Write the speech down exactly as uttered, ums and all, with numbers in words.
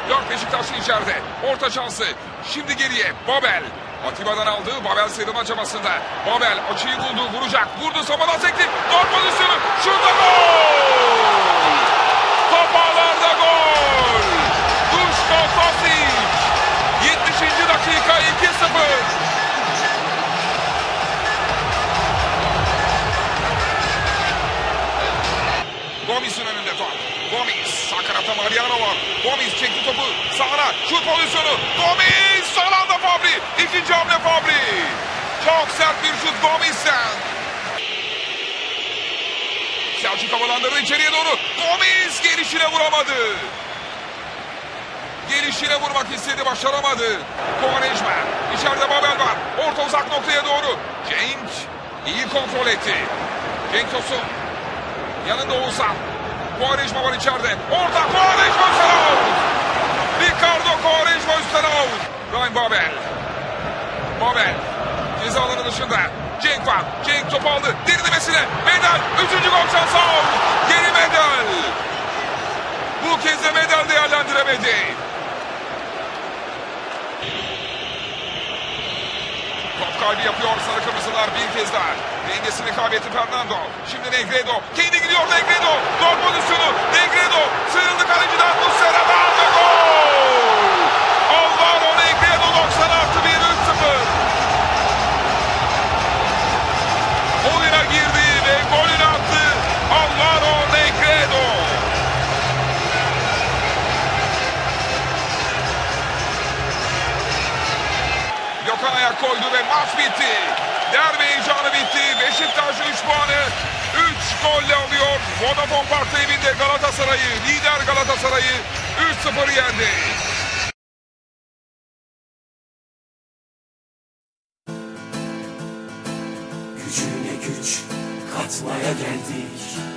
Dört Beşiktaşlı içeride. Orta şansı. Şimdi geriye. Babel. Atiba'dan aldı. Babel sıyrılma çabasında. Babel açıyı buldu. Vuracak. Vurdu. Savunma sekti. Gol pozisyonu. Şurada gol. Top ağlarda gol. Duško Tosić. yetmişinci dakika iki sıfır. Gomis'in önünde top. Gomis. Sağ tarafta Mariano var. Gomis çekti topu. Sağına. Şut pozisyonu. Gomis. Sağlanda Fabri. İkinci hamle Fabri. Çok sert bir şut Gomis'ten. Selçuk havalandırdı içeriye doğru. Gomis gelişine vuramadı. Gelişine vurmak istedi. Başaramadı. Quaresma. İçeride Babel var. Orta uzak noktaya doğru. Cenk iyi kontrol etti. Cenk Tosun. Yanında Oğuzhan. Quaresma var içeride. Orta Quaresma üstten out. Ricardo Quaresma üstten out. Ryan Babel. Babel. Ceza alanı dışında. Cenk var. Cenk topu aldı. Derinlemesine. Medel. Üçüncü gol şansı out. Geri Medel. Bu kez de Medel değerlendiremedi. Top kaybı yapıyor sarı kırmızılar bir kez daha. Dengesini kaybetti Fernando. Şimdi Negredo. Kendi gidiyor Negredo. Gol pozisyonu. Negredo. Sıyrıldı kaleciden. Muslera'dan ve gol. Alvaro Negredo doksan artı bir üç sıfır. Oyuna girdi ve golünü attı. Alvaro Negredo. Gökhan ayak koydu ve maç bitti. Derbi heyecanı bitti. Beşiktaş üç puanı üç golle alıyor. Vodafone Park'ta evinde Galatasaray'ı, lider Galatasaray'ı üç sıfır yendi. Gücüne güç katmaya geldik.